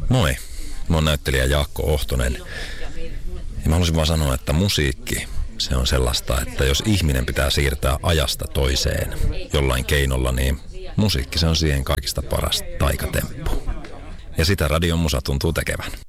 Moi, mä oon näyttelijä Jaakko Ohtonen. Ja mä haluaisin vaan sanoa, että musiikki, se on sellaista, että jos ihminen pitää siirtää ajasta toiseen jollain keinolla, niin musiikki se on siihen kaikista paras taikatemppu. Ja sitä Radion Musa tuntuu tekevän.